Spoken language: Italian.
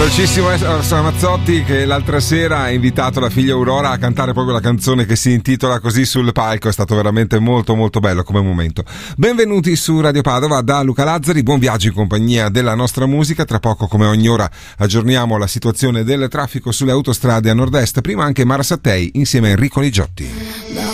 Dolcissimo Eros Ramazzotti, che l'altra sera ha invitato la figlia Aurora a cantare proprio la canzone che si intitola così sul palco. È stato veramente molto molto bello come momento. Benvenuti su Radio Padova da Luca Lazzari, buon viaggio in compagnia della nostra musica. Tra poco, come ogni ora, aggiorniamo la situazione del traffico sulle autostrade a nord-est. Prima anche Mara Sattei insieme a Enrico Ligiotti.